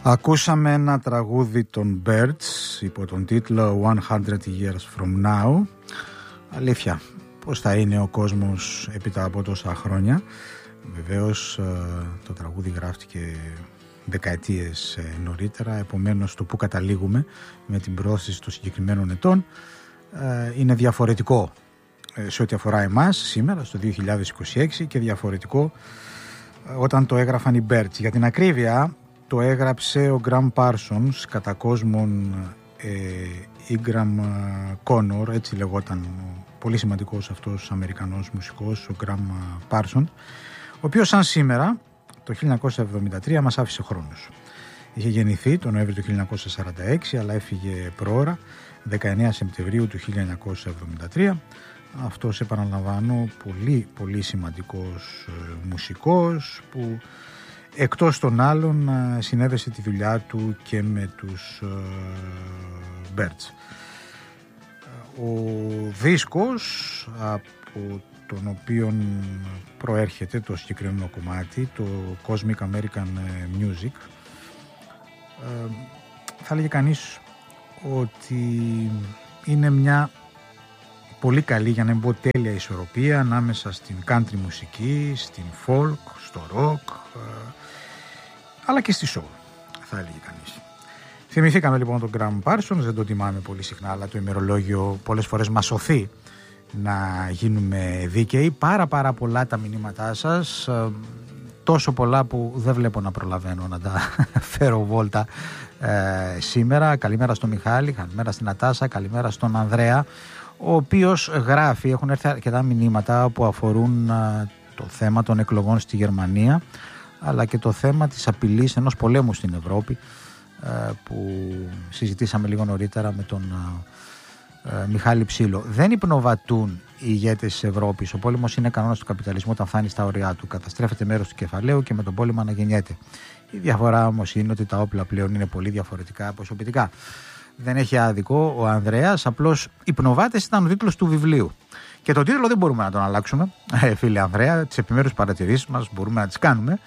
Ακούσαμε ένα τραγούδι των Birds υπό τον τίτλο 100 Years From Now. Αλήθεια, πώς θα είναι ο κόσμος έπειτα από τόσα χρόνια. Βεβαίως το τραγούδι γράφτηκε δεκαετίες νωρίτερα, επομένως το που καταλήγουμε με την πρόθεση των συγκεκριμένων ετών είναι διαφορετικό σε ό,τι αφορά εμάς σήμερα στο 2026 και διαφορετικό όταν το έγραφαν οι Birds. Για την ακρίβεια το έγραψε ο Gram Parsons, κατά κόσμον Ingram Connor, έτσι λεγόταν ο πολύ σημαντικός αυτός Αμερικανός μουσικός, ο Gram Parsons, ο οποίος σαν σήμερα το 1973 μας άφησε χρόνος. Είχε γεννηθεί τον Νοέμβριο του 1946 αλλά έφυγε προώρα 19 Σεπτεμβρίου του 1973. Αυτός, επαναλαμβάνω, πολύ σημαντικός μουσικός που εκτός των άλλων συνέβησε τη δουλειά του και με τους Birds. Ο δίσκος από τον οποίο προέρχεται το συγκεκριμένο κομμάτι, το Cosmic American Music, θα λέγει κανείς ότι είναι μια πολύ καλή, για να μην πω τέλεια, ισορροπία ανάμεσα στην country μουσική, στην folk, στο rock, αλλά και στη soul, θα έλεγε κανείς. Θυμηθήκαμε λοιπόν τον Gram Parsons, δεν το τιμάμε πολύ συχνά, αλλά το ημερολόγιο πολλές φορές μας σωθεί να γίνουμε δίκαιοι. Πάρα πολλά τα μηνύματά σας, τόσο πολλά που δεν βλέπω να προλαβαίνω να τα φέρω βόλτα σήμερα. Καλημέρα στον Μιχάλη, καλημέρα στην Νατάσα, καλημέρα στον Ανδρέα, ο οποίος γράφει, έχουν έρθει αρκετά μηνύματα που αφορούν το θέμα των εκλογών στη Γερμανία, αλλά και το θέμα της απειλής ενός πολέμου στην Ευρώπη που συζητήσαμε λίγο νωρίτερα με τον Μιχάλη Ψήλο. Δεν υπνοβατούν οι ηγέτες της Ευρώπης. Ο πόλεμος είναι κανόνας του καπιταλισμού όταν φτάνει στα ωριά του. Καταστρέφεται μέρος του κεφαλαίου και με τον πόλεμο αναγεννιέται. Η διαφορά όμως είναι ότι τα όπλα πλέον είναι πολύ διαφορετικά προσωπικά. Δεν έχει άδικο ο Ανδρέας, απλώς υπνοβάτες ήταν ο τίτλος του βιβλίου. Και τον τίτλο δεν μπορούμε να τον αλλάξουμε, φίλε Ανδρέα. Τις επιμέρους παρατηρήσεις μας μπορούμε να τις κάνουμε.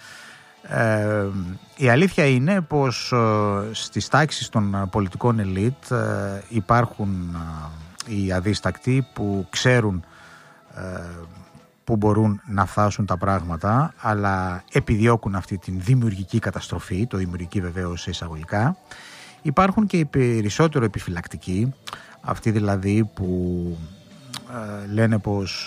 Η αλήθεια είναι πως στις τάξεις των πολιτικών ελίτ υπάρχουν οι αδίστακτοι που ξέρουν που μπορούν να φτάσουν τα πράγματα, αλλά επιδιώκουν αυτή την δημιουργική καταστροφή, το δημιουργική βεβαίως σε εισαγωγικά. Υπάρχουν και οι περισσότερο επιφυλακτικοί, αυτοί δηλαδή που λένε πως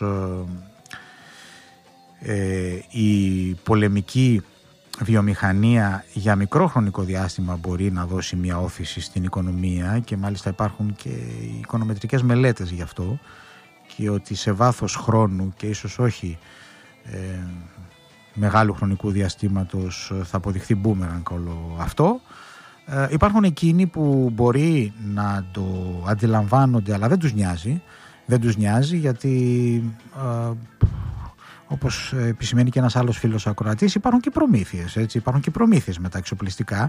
η πολεμική βιομηχανία για μικρό χρονικό διάστημα μπορεί να δώσει μια όθηση στην οικονομία, και μάλιστα υπάρχουν και οι οικονομετρικές μελέτες γι' αυτό, και ότι σε βάθος χρόνου και ίσως όχι μεγάλου χρονικού διαστήματος θα αποδειχθεί μπούμερανγκ όλο αυτό. Υπάρχουν εκείνοι που μπορεί να το αντιλαμβάνονται αλλά δεν τους νοιάζει γιατί όπως επισημαίνει και ένας άλλος φίλος ακροατής, υπάρχουν και προμήθειες, έτσι, υπάρχουν και προμήθειες με τα εξοπλιστικά,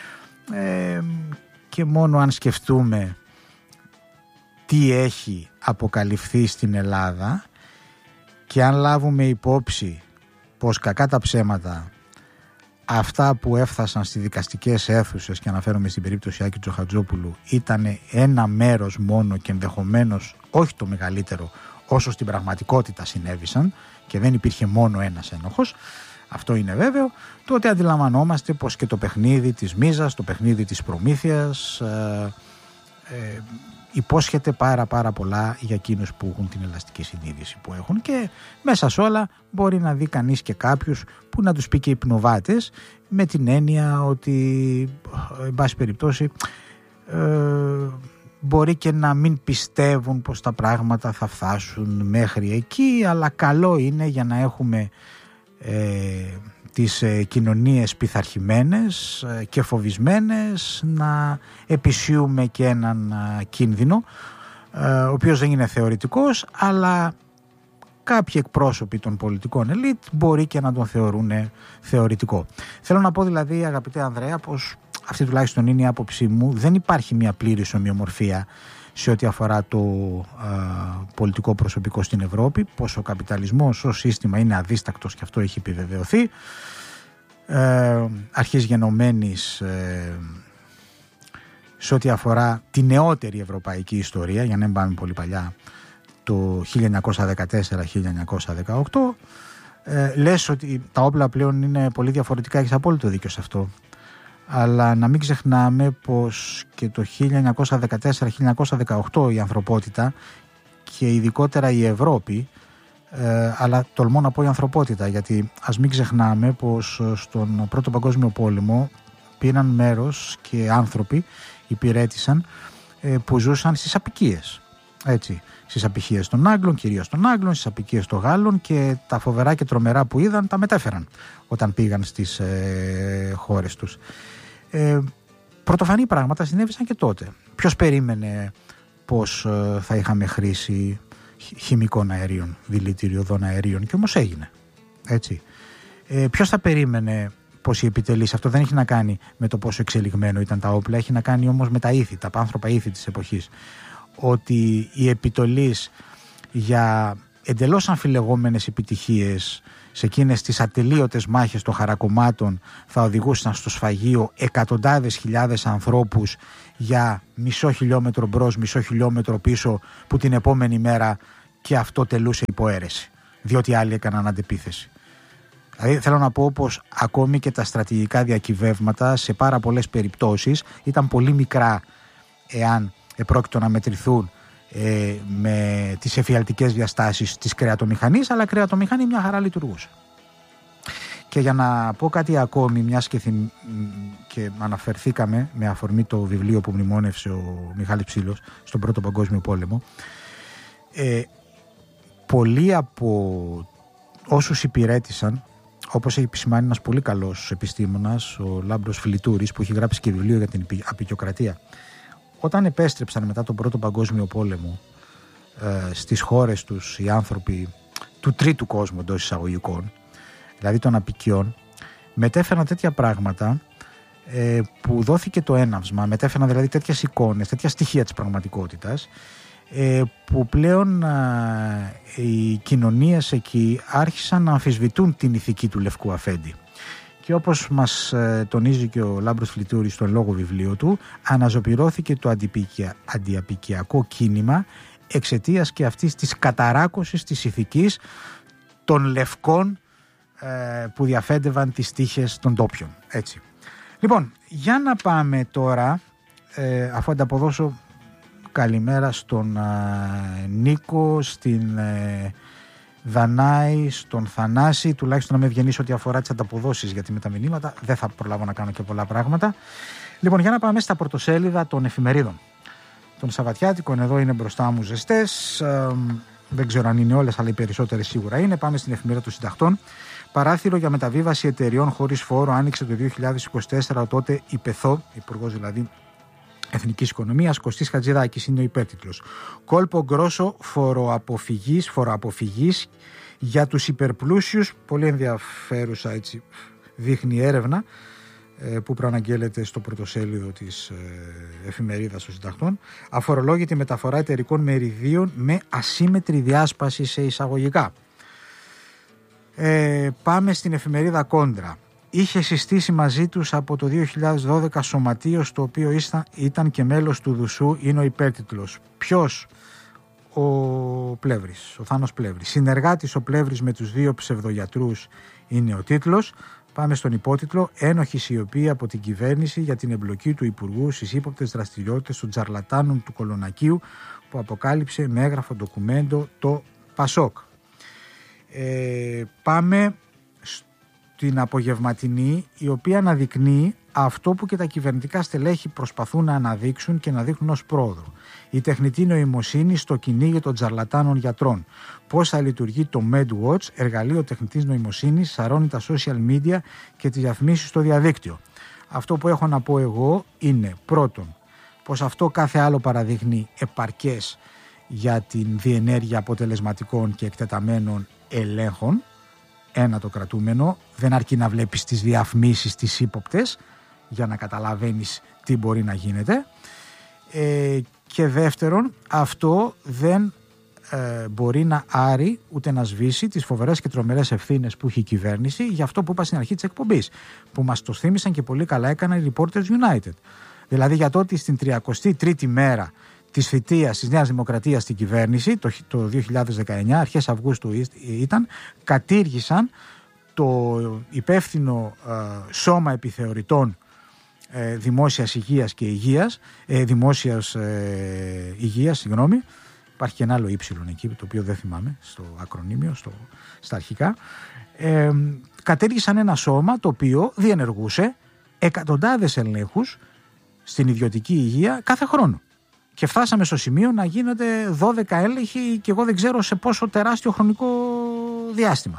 και μόνο αν σκεφτούμε τι έχει αποκαλυφθεί στην Ελλάδα και αν λάβουμε υπόψη πως κακά τα ψέματα αυτά που έφτασαν στις δικαστικές αίθουσες, και αναφέρομαι στην περίπτωση Άκη Τσοχατζόπουλου, ήταν ένα μέρος μόνο και ενδεχομένως όχι το μεγαλύτερο όσο στην πραγματικότητα συνέβησαν και δεν υπήρχε μόνο ένας ένοχος, αυτό είναι βέβαιο, τότε αντιλαμβανόμαστε πως και το παιχνίδι της μίζας, το παιχνίδι της προμήθειας υπόσχεται πάρα πολλά για εκείνους που έχουν την ελαστική συνείδηση που έχουν, και μέσα σε όλα μπορεί να δει κανείς και κάποιους που να τους πει και υπνοβάτες, με την έννοια ότι εν πάση περιπτώσει μπορεί και να μην πιστεύουν πως τα πράγματα θα φτάσουν μέχρι εκεί, αλλά καλό είναι για να έχουμε τις κοινωνίες πειθαρχημένες και φοβισμένες να επισύουμε και έναν κίνδυνο, ο οποίος δεν είναι θεωρητικός, αλλά κάποιοι εκπρόσωποι των πολιτικών ελίτ μπορεί και να τον θεωρούν θεωρητικό. Θέλω να πω δηλαδή, αγαπητέ Ανδρέα, πως αυτή τουλάχιστον είναι η άποψή μου, δεν υπάρχει μια πλήρης ομοιομορφία σε ό,τι αφορά το πολιτικό προσωπικό στην Ευρώπη, πως ο καπιταλισμός ως σύστημα είναι αδίστακτος και αυτό έχει επιβεβαιωθεί. αρχής γενομένης σε ό,τι αφορά τη νεότερη ευρωπαϊκή ιστορία, για να μην πάμε πολύ παλιά, το 1914-1918. Λες ότι τα όπλα πλέον είναι πολύ διαφορετικά, έχεις απόλυτο δίκιο σε αυτό. Αλλά να μην ξεχνάμε πως και το 1914-1918 η ανθρωπότητα και ειδικότερα η Ευρώπη, αλλά τολμώ να πω η ανθρωπότητα, γιατί ας μην ξεχνάμε πως στον Πρώτο Παγκόσμιο Πόλεμο πήραν μέρος και άνθρωποι υπηρέτησαν που ζούσαν στις αποικίες. Έτσι, στις αποικίες των Άγγλων, κυρίως των Άγγλων, στις αποικίες των Γάλλων, και τα φοβερά και τρομερά που είδαν τα μετέφεραν όταν πήγαν στις χώρες τους. Πρωτοφανή πράγματα συνέβησαν και τότε. Ποιος περίμενε πως θα είχαμε χρήση χημικών αερίων, δηλητηριωδών αερίων, και όμως έγινε. Έτσι. Ποιος θα περίμενε πως η επιτελής, αυτό δεν έχει να κάνει με το πόσο εξελιγμένο ήταν τα όπλα, έχει να κάνει όμως με τα ήθη, τα πάνθρωπα ήθη της εποχής. Ότι η επιτολής για εντελώς αμφιλεγόμενες επιτυχίες σε εκείνες τις ατελείωτες μάχες των χαρακομμάτων θα οδηγούσαν στο σφαγείο εκατοντάδες χιλιάδες ανθρώπους για μισό χιλιόμετρο μπρος, μισό χιλιόμετρο πίσω, που την επόμενη μέρα και αυτό τελούσε υποαίρεση, διότι άλλοι έκαναν αντεπίθεση. Δηλαδή θέλω να πω πως ακόμη και τα στρατηγικά διακυβεύματα σε πάρα πολλές περιπτώσεις ήταν πολύ μικρά, εάν επρόκειτο να μετρηθούν με τις εφιαλτικές διαστάσεις της κρεατομηχανής, αλλά η κρεατομηχανή μια χαρά λειτουργούσε. Και για να πω κάτι ακόμη, μιας και αναφερθήκαμε με αφορμή το βιβλίο που μνημόνευσε ο Μιχάλης Ψήλος στον Πρώτο Παγκόσμιο Πόλεμο, πολλοί από όσους υπηρέτησαν, όπως έχει επισημάνει ένας πολύ καλός επιστήμονας, ο Λάμπρος Φιλιτούρης, που έχει γράψει και βιβλίο για την αποικιοκρατία, όταν επέστρεψαν μετά τον Πρώτο Παγκόσμιο Πόλεμο στις χώρες τους οι άνθρωποι του τρίτου κόσμου, εντός εισαγωγικών, δηλαδή των αποικιών, μετέφεραν τέτοια πράγματα που δόθηκε το έναυσμα, μετέφεραν δηλαδή τέτοιες εικόνες, τέτοια στοιχεία της πραγματικότητας, που πλέον οι κοινωνίες εκεί άρχισαν να αμφισβητούν την ηθική του Λευκού Αφέντη. Και όπως μας τονίζει και ο Λάμπρος Φιλιτούρης στο λόγο βιβλίο του, αναζωπυρώθηκε το αντιαπικιακό κίνημα εξαιτίας και αυτής της καταράκωσης της ηθικής των λευκών που διαφέντευαν τις τύχες των ντόπιων. Έτσι. Λοιπόν, για να πάμε τώρα, αφού ανταποδώσω καλημέρα στον Νίκο, στην Δανάη, στον Θανάση, τουλάχιστον να με ευγενείς ό,τι αφορά τις ανταποδόσεις, γιατί με τα μηνύματα δεν θα προλάβω να κάνω και πολλά πράγματα. Λοιπόν, για να πάμε στα πρωτοσέλιδα των εφημερίδων. Των Σαββατιάτικων εδώ είναι μπροστά μου ζεστές. Δεν ξέρω αν είναι όλες, αλλά οι περισσότερες σίγουρα είναι. Πάμε στην εφημερίδα των Συντακτών. Παράθυρο για μεταβίβαση εταιριών χωρίς φόρο άνοιξε το 2024. Τότε η ΠΕΘΟ, υπουργός δηλαδή Εθνικής Οικονομίας, Κωστής Χατζηδάκης, είναι ο υπέρτιτλος. Κόλπο γκρόσο φοροαποφυγής για τους υπερπλούσιους. Πολύ ενδιαφέρουσα, έτσι δείχνει έρευνα που προαναγγέλλεται στο πρωτοσέλιδο της εφημερίδας των Συντακτών. Αφορολόγητη μεταφορά εταιρικών μεριδίων με ασύμμετρη διάσπαση σε εισαγωγικά. Πάμε στην εφημερίδα Κόντρα. Είχε συστήσει μαζί τους από το 2012 σωματείο, στο οποίο ήταν και μέλος του Δουσού, είναι ο υπέρτιτλος. Ποιος? Ο Πλεύρης, ο Θάνος Πλεύρης. Συνεργάτης ο Πλεύρης με τους δύο ψευδογιατρούς είναι ο τίτλος. Πάμε στον υπότιτλο. Ένοχη σιωπή από την κυβέρνηση για την εμπλοκή του Υπουργού στις ύποπτες δραστηριότητες των τζαρλατάνων του Κολονακίου, που αποκάλυψε με έγγραφο ντοκουμέντο το Πασόκ. Πάμε στην απογευματινή, η οποία αναδεικνύει αυτό που και τα κυβερνητικά στελέχη προσπαθούν να αναδείξουν και να δείχνουν ως πρόοδο. Η τεχνητή νοημοσύνη στο κυνήγι των τζαρλατάνων γιατρών. Πώς θα λειτουργεί το MedWatch, εργαλείο τεχνητής νοημοσύνης, σαρώνει τα social media και τις διαφημίσεις στο διαδίκτυο. Αυτό που έχω να πω εγώ είναι, πρώτον, πως αυτό κάθε άλλο παραδείχνει επαρκές για την διενέργεια αποτελεσματικών και εκτεταμένων ελέγχων. Ένα το κρατούμενο, δεν αρκεί να βλέπεις τις διαφημίσεις τις ύποπτες για να καταλαβαίνεις τι μπορεί να γίνεται. Και δεύτερον, αυτό δεν μπορεί να άρει ούτε να σβήσει τις φοβερές και τρομερές ευθύνες που έχει η κυβέρνηση για αυτό που είπα στην αρχή της εκπομπής, που μας το θύμισαν και πολύ καλά έκαναν οι Reporters United. Δηλαδή για το ότι στην 33η μέρα της θητείας της Νέας Δημοκρατίας στην κυβέρνηση, το 2019, αρχές Αυγούστου ήταν, κατήργησαν το υπεύθυνο σώμα επιθεωρητών δημόσιας υγείας και συγγνώμη. Υπάρχει και ένα άλλο ύψιλον εκεί, το οποίο δεν θυμάμαι στο ακρονίμιο, στα αρχικά. Κατήργησαν ένα σώμα το οποίο διενεργούσε εκατοντάδες ελέγχους στην ιδιωτική υγεία κάθε χρόνο. Και φτάσαμε στο σημείο να γίνονται 12 έλεγχοι και εγώ δεν ξέρω σε πόσο τεράστιο χρονικό διάστημα.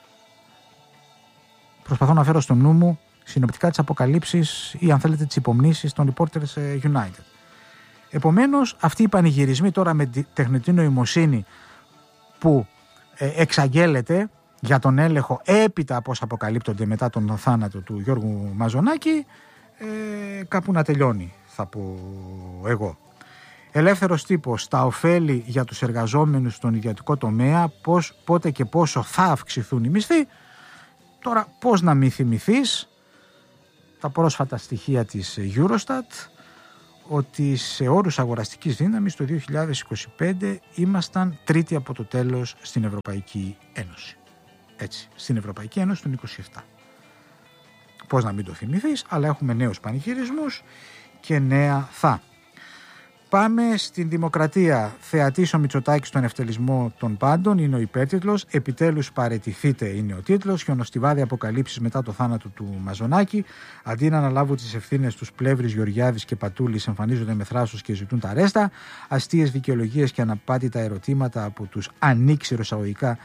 Προσπαθώ να φέρω στο νου μου συνοπτικά τις αποκαλύψεις ή αν θέλετε τις υπομνήσεις των Reporters United. Επομένως, αυτοί οι πανηγυρισμοί τώρα με τη τεχνητή νοημοσύνη που εξαγγέλλεται για τον έλεγχο έπειτα από όσα αποκαλύπτονται μετά τον θάνατο του Γιώργου Μαζονάκη, κάπου να τελειώνει, θα πω εγώ. Ελεύθερος τύπος, τα ωφέλη για τους εργαζόμενους στον ιδιωτικό τομέα, πότε και πόσο θα αυξηθούν οι μισθοί. Τώρα πώς να μην θυμηθείς τα πρόσφατα στοιχεία της Eurostat, ότι σε όρους αγοραστικής δύναμης το 2025 ήμασταν τρίτη από το τέλος στην Ευρωπαϊκή Ένωση. Έτσι, στην Ευρωπαϊκή Ένωση των 27. Πώς να μην το θυμηθείς, αλλά έχουμε νέους πανηγυρισμούς και νέα θα. Πάμε στην Δημοκρατία. Θεατής ο Μητσοτάκης στον ευτελισμό των πάντων είναι ο υπέρτιτλος. Επιτέλους παραιτηθείτε είναι ο τίτλος. Χιονοστιβάδι αποκαλύψεις μετά το θάνατο του Μαζονάκη. Αντί να αναλάβουν τις ευθύνες τους Πλεύρης, Γεωργιάδης και Πατούλης εμφανίζονται με θράσος και ζητούν τα ρέστα. Αστείες δικαιολογίες και αναπάτητα ερωτήματα από τους ανήξερους αγωγικά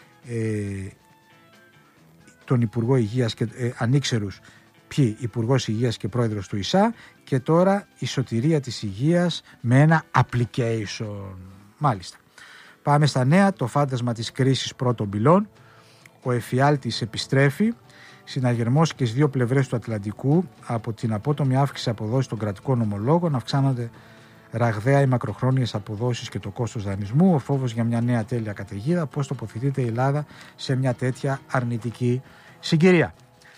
τον Υπουργό Υγείας και ανήξερους Υπουργός Υγείας και Πρόεδρος του ΙΣΑ, και τώρα η σωτηρία της υγείας με ένα application. Μάλιστα. Πάμε στα νέα. Το φάντασμα της κρίσης πρώτων πυλών. Ο εφιάλτης επιστρέφει. Συναγερμός και στις δύο πλευρές του Ατλαντικού. Από την απότομη αύξηση αποδόσης των κρατικών ομολόγων αυξάνονται ραγδαία οι μακροχρόνιες αποδόσεις και το κόστος δανεισμού. Ο φόβος για μια νέα τέλεια καταιγίδα. Πώς τοποθετείται η Ελλάδα σε μια τέτοια αρνητική συγκυρία.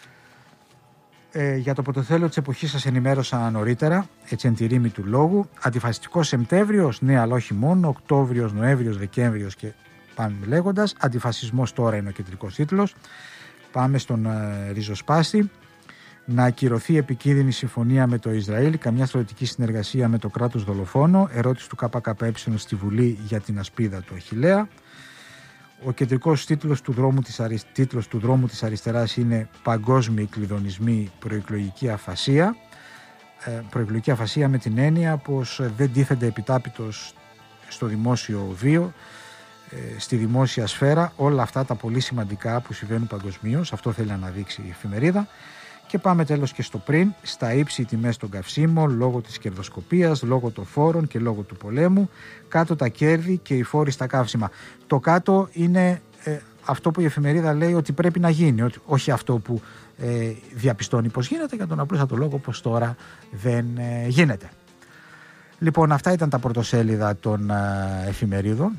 Για το πρωτοθέλιο της εποχής σας ενημέρωσα νωρίτερα, έτσι εν τη ρήμη του λόγου. Αντιφασιστικός Σεπτέμβριος, ναι, αλλά όχι μόνο. Οκτώβριος, Νοέμβριος, Δεκέμβριος και πάμε λέγοντας. Αντιφασισμός τώρα είναι ο κεντρικός τίτλος. Πάμε στον ριζοσπάστη. Να ακυρωθεί επικίνδυνη συμφωνία με το Ισραήλ, καμιά στρατιωτική συνεργασία με το κράτος δολοφόνο. Ερώτηση του ΚΚΕ στη Βουλή για την ασπίδα του Αχιλλέα. Ο κεντρικός τίτλος του δρόμου της αριστεράς είναι «Παγκόσμιοι κλειδονισμοί, προεκλογική αφασία». Προεκλογική αφασία με την έννοια πως δεν τίθενται επιτάπητος στο δημόσιο βίο, στη δημόσια σφαίρα, όλα αυτά τα πολύ σημαντικά που συμβαίνουν παγκοσμίως. Αυτό θέλει να αναδείξει η εφημερίδα. Και πάμε τέλος και στο πριν, στα ύψη τιμές των καυσίμων, λόγω της κερδοσκοπίας, λόγω των φόρων και λόγω του πολέμου, κάτω τα κέρδη και οι φόροι στα καύσιμα. Το κάτω είναι αυτό που η εφημερίδα λέει ότι πρέπει να γίνει, όχι αυτό που διαπιστώνει πως γίνεται, για τον απλούστατο λόγο πως τώρα δεν γίνεται. Λοιπόν, αυτά ήταν τα πρωτοσέλιδα των εφημερίδων.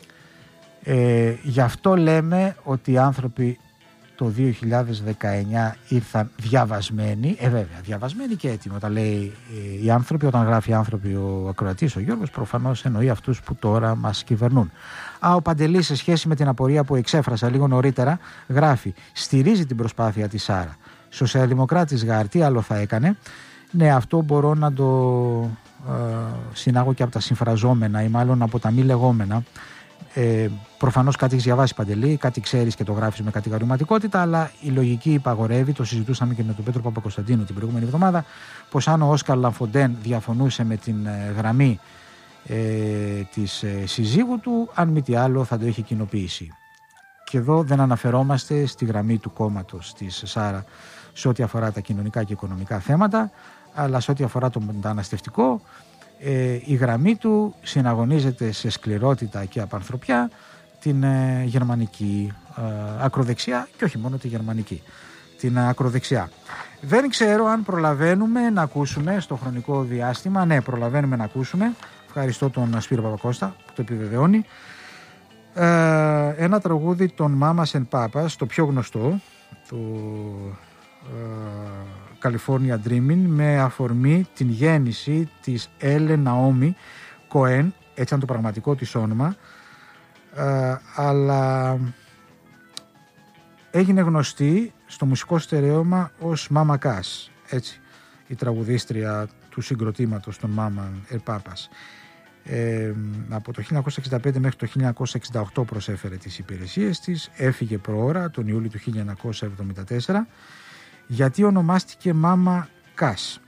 Γι' αυτό λέμε ότι οι άνθρωποι το 2019 ήρθαν διαβασμένοι, βέβαια διαβασμένοι και έτοιμοι. Όταν λέει οι άνθρωποι, όταν γράφει άνθρωποι ο ακροατής ο Γιώργος, προφανώς εννοεί αυτούς που τώρα μας κυβερνούν. Ο Παντελής, σε σχέση με την απορία που εξέφρασα λίγο νωρίτερα, γράφει: στηρίζει την προσπάθεια της Σάρα. Σοσιαλδημοκράτης Γάρ, τι άλλο θα έκανε? Ναι, αυτό μπορώ να το συνάγω και από τα συμφραζόμενα ή μάλλον από τα μη λεγόμενα. Προφανώς κάτι έχεις διαβάσει, Παντελή, κάτι ξέρεις και το γράφεις με κατηγορηματικότητα, αλλά η λογική υπαγορεύει, το συζητούσαμε και με τον Πέτρο Παπακοσταντίνου την προηγούμενη εβδομάδα, πως αν ο Όσκαρ Λαμφοντέν διαφωνούσε με την γραμμή της συζύγου του, αν μη τι άλλο θα το έχει κοινοποιήσει. Και εδώ δεν αναφερόμαστε στη γραμμή του κόμματος της Σάρα σε ό,τι αφορά τα κοινωνικά και οικονομικά θέματα, αλλά σε ό,τι αφορά το μεταναστευτικό, η γραμμή του συναγωνίζεται σε σκληρότητα και απανθρωπιά την γερμανική ακροδεξιά, και όχι μόνο τη γερμανική, την ακροδεξιά. Δεν ξέρω αν προλαβαίνουμε να ακούσουμε στο χρονικό διάστημα. Ναι, προλαβαίνουμε να ακούσουμε. Ευχαριστώ τον Σπύρο Παπακώστα που το επιβεβαιώνει. Ένα τραγούδι των Mamas and Papas, το πιο γνωστό, το California Dreaming, με αφορμή την γέννηση της Ellen Naomi Cohen, έτσι ήταν το πραγματικό της όνομα, αλλά έγινε γνωστή στο μουσικό στερέωμα ως Mama Cass, έτσι, η τραγουδίστρια του συγκροτήματος των Mamas and Papas. Από το 1965 μέχρι το 1968 προσέφερε τις υπηρεσίες της, έφυγε προώρα τον Ιούλιο του 1974. Γιατί ονομάστηκε Mama Cass?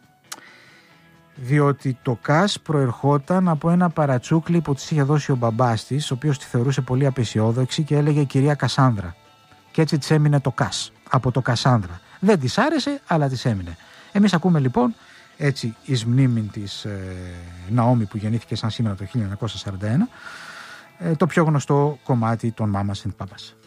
Διότι το Cass προερχόταν από ένα παρατσούκλι που της είχε δώσει ο μπαμπάς της, ο οποίος τη θεωρούσε πολύ απεσιόδοξη και έλεγε κυρία Κασάνδρα. Και έτσι της έμεινε το Cass, από το Κασάνδρα. Δεν της άρεσε, αλλά της έμεινε. Εμείς ακούμε λοιπόν έτσι εις μνήμην της Ναόμι, που γεννήθηκε σαν σήμερα το 1941, το πιο γνωστό κομμάτι των Mamas and Papas.